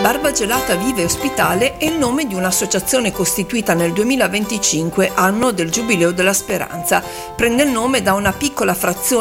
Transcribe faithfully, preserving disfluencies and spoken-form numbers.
Barba Gelata Vive Ospitale è il nome di un'associazione costituita nel duemilaventicinque, anno del Giubileo della Speranza. Prende il nome da una piccola frazione